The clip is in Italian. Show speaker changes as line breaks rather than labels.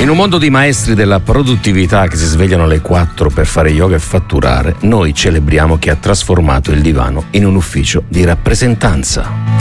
In un mondo di maestri della produttività che si svegliano alle 4 per fare yoga e fatturare, noi celebriamo chi ha trasformato il divano in un ufficio di rappresentanza.